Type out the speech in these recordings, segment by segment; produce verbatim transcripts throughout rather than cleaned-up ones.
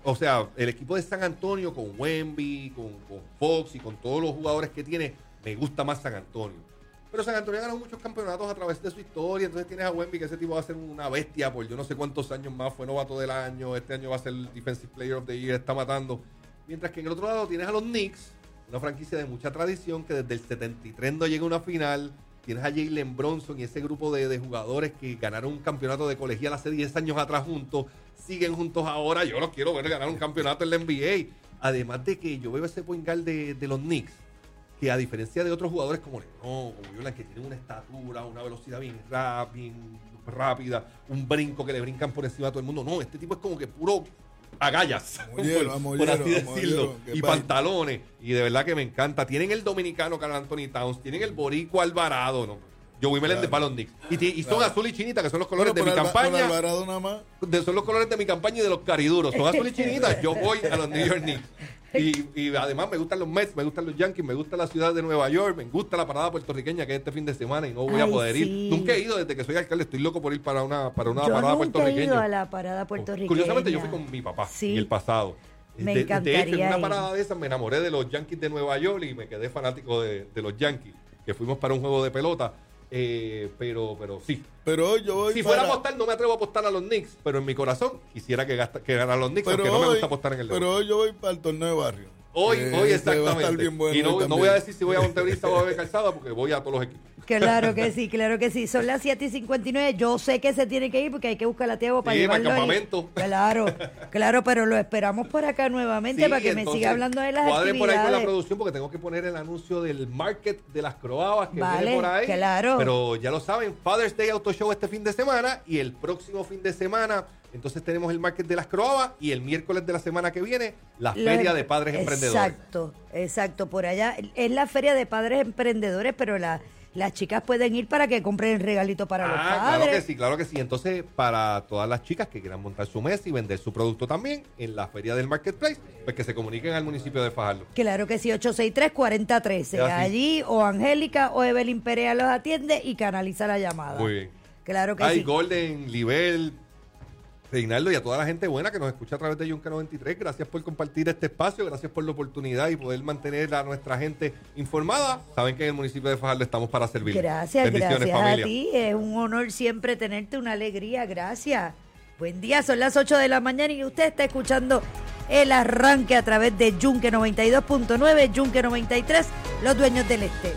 o sea, el equipo de San Antonio con Wemby, con, con Fox y con todos los jugadores que tiene, me gusta más San Antonio. Pero San Antonio ha ganado muchos campeonatos a través de su historia. Entonces tienes a Wemby, que ese tipo va a ser una bestia por yo no sé cuántos años más. Fue novato del año. Este año va a ser el Defensive Player of the Year. Está matando. Mientras que en el otro lado tienes a los Knicks, una franquicia de mucha tradición que desde el setenta y tres no llega a una final. Tienes a Jalen Bronson y ese grupo de, de jugadores que ganaron un campeonato de colegial hace diez años atrás juntos. Siguen juntos ahora. Yo los quiero ver ganar un campeonato en la N B A. Además de que yo veo ese point guard de, de los Knicks, que a diferencia de otros jugadores como LeBron, como Jordan, que tienen una estatura, una velocidad bien, rap, bien rápida, un brinco que le brincan por encima a todo el mundo. No, este tipo es como que puro agallas, mollero, por, mollero, por así decirlo, mollero, y pantalones. Y de verdad que me encanta. Tienen el dominicano Karl Anthony Towns, tienen el boricua Alvarado, ¿no? Joey Melendez de Palon Knicks. Y, y son claro. azul y chinita, que son los colores bueno, de mi Alba, campaña. Alvarado nada más. De, son los colores de mi campaña y de los cariduros. Son azul y chinitas. Yo voy a los New York Knicks. Y, y además me gustan los Mets, me gustan los Yankees, me gusta la ciudad de Nueva York, me gusta la parada puertorriqueña que es este fin de semana y no voy Ay, a poder sí. ir. Nunca he ido desde que soy alcalde, estoy loco por ir para una, para una yo parada nunca puertorriqueña. He ido a la parada puertorriqueña. Curiosamente yo fui con mi papá sí. en el pasado. Me de, encantaría de hecho, en una ir. parada de esas me enamoré de los Yankees de Nueva York y me quedé fanático de, de los Yankees, que fuimos para un juego de pelota. Eh, pero, pero sí. Pero hoy yo voy si para... fuera a apostar, no me atrevo a apostar a los Knicks, pero en mi corazón quisiera que, gasta, que ganaran los Knicks, pero aunque hoy, no me gusta apostar en el Pero deporte. hoy yo voy para el torneo de barrio. Hoy, eh, hoy exactamente. Bien bueno y no, no voy a decir si voy a Montebrisa o a Bebe Calzada, porque voy a todos los equipos. Claro que sí, claro que sí. Son las siete y cincuenta y nueve. Yo sé que se tiene que ir porque hay que buscar a Tiago para sí, llevarlo para el campamento. Ahí. Claro, claro, pero lo esperamos por acá nuevamente sí, para que me siga hablando de las cuadre actividades. Por ahí con la producción porque tengo que poner el anuncio del market de las croabas que vale, viene por ahí. Claro. Pero ya lo saben, Father's Day Auto Show este fin de semana y el próximo fin de semana entonces tenemos el market de las croabas y el miércoles de la semana que viene la Los, Feria de Padres exacto, Emprendedores. Exacto, exacto. Por allá es la Feria de Padres Emprendedores, pero la... Las chicas pueden ir para que compren el regalito para ah, los padres. Claro que sí, claro que sí. Entonces, para todas las chicas que quieran montar su mesa y vender su producto también en la feria del Marketplace, pues que se comuniquen al municipio de Fajardo. Claro que sí, ocho seis tres, cuatro cero uno tres. Allí o Angélica o Evelyn Perea los atiende y canaliza la llamada. Muy bien. Claro que Hay sí. Golden, Libel, Reinaldo y a toda la gente buena que nos escucha a través de Yunca noventa y tres. Gracias por compartir este espacio, gracias por la oportunidad y poder mantener a nuestra gente informada. Saben que en el municipio de Fajardo estamos para servir. Gracias, gracias familia. a ti. Es un honor siempre tenerte, una alegría. Gracias. Buen día, son las ocho de la mañana y usted está escuchando El Arranque a través de Yunque noventa y dos punto nueve, Yunque noventa y tres, los dueños del este.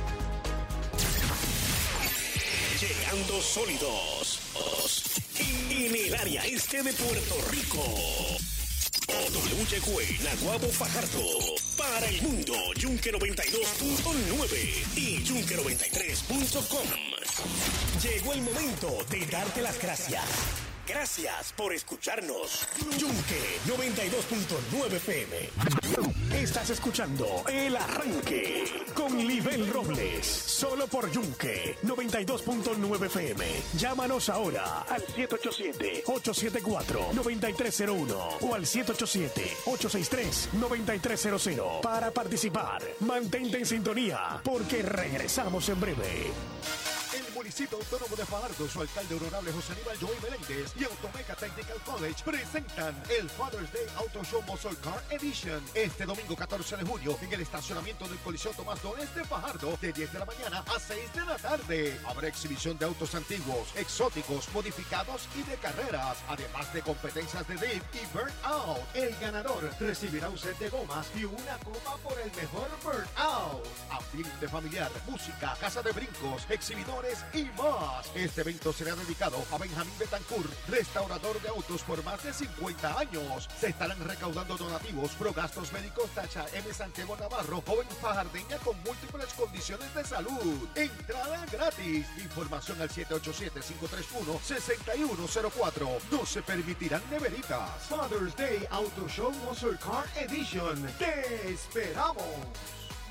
Llegando sólidos en el área este de Puerto Rico. W Y Q Naguabo Fajardo. Para el mundo, Yunque noventa y dos punto nueve y Yunque noventa y tres punto com. Llegó el momento de darte las gracias. Gracias por escucharnos. Yunque noventa y dos punto nueve F M. Estás escuchando El Arranque con Libel Robles. Solo por Yunque noventa y dos punto nueve F M. Llámanos ahora al siete ocho siete, ocho siete cuatro, nueve tres cero uno o al siete ocho siete, ocho seis tres, nueve tres cero cero para participar. Mantente en sintonía porque regresamos en breve. El municipio autónomo de Fajardo, su alcalde honorable José Aníbal Joey Meléndez y Automeca Technical College presentan el Father's Day Auto Show Muscle Car Edition este domingo catorce de junio en el estacionamiento del Coliseo Tomás Donés de Fajardo de diez de la mañana a seis de la tarde. Habrá exhibición de autos antiguos, exóticos, modificados y de carreras, además de competencias de dip y burnout. El ganador recibirá un set de gomas y una copa por el mejor burnout. Ambiente familiar, música, casa de brincos, exhibidores y más. Este evento será dedicado a Benjamín Betancourt, restaurador de autos por más de cincuenta años. Se estarán recaudando donativos pro gastos médicos Tacha M. Santiago Navarro, joven fajardeña con múltiples condiciones de salud. Entrada gratis. Información al siete ocho siete, cinco tres uno, seis uno cero cuatro. No se permitirán neveritas. Father's Day Auto Show Muscle Car Edition. ¡Te esperamos!